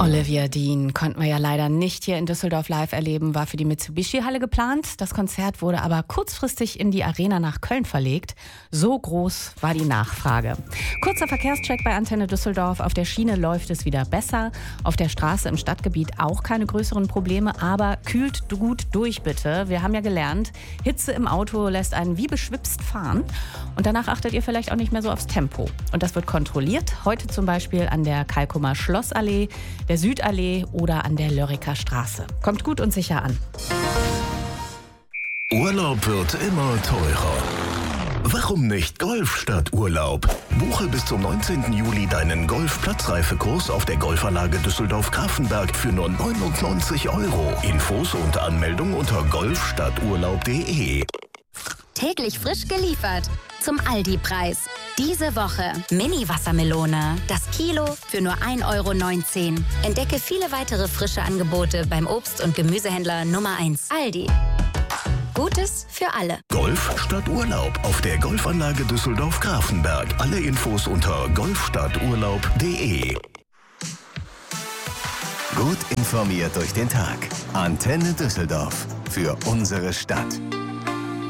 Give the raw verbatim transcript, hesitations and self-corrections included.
Olivia Dean konnten wir ja leider nicht hier in Düsseldorf live erleben, war für die Mitsubishi-Halle geplant. Das Konzert wurde aber kurzfristig in die Arena nach Köln verlegt. So groß war die Nachfrage. Kurzer Verkehrscheck bei Antenne Düsseldorf. Auf der Schiene läuft es wieder besser. Auf der Straße im Stadtgebiet auch keine größeren Probleme, aber kühlt gut durch bitte. Wir haben ja gelernt, Hitze im Auto lässt einen wie beschwipst fahren. Und danach achtet ihr vielleicht auch nicht mehr so aufs Tempo. Und das wird kontrolliert. Heute zum Beispiel an der Kalkumer Schlossallee, der Südallee oder an der Lörriker Straße. Kommt gut und sicher an. Urlaub wird immer teurer. Warum nicht Golf statt Urlaub? Buche bis zum neunzehnten Juli deinen Golf-Platzreifekurs auf der Golfanlage Düsseldorf-Grafenberg für nur neunundneunzig Euro. Infos und Anmeldung unter golf statt urlaub punkt de. Täglich frisch geliefert zum Aldi-Preis. Diese Woche Mini-Wassermelone, das Kilo für nur ein Euro neunzehn. Entdecke viele weitere frische Angebote beim Obst- und Gemüsehändler Nummer eins. Aldi. Gutes für alle. Golf statt Urlaub auf der Golfanlage Düsseldorf-Grafenberg. Alle Infos unter golf statt urlaub punkt de. Gut informiert durch den Tag. Antenne Düsseldorf. Für unsere Stadt.